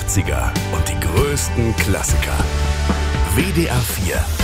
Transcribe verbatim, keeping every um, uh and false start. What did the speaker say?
achtziger und die größten Klassiker. W D R vier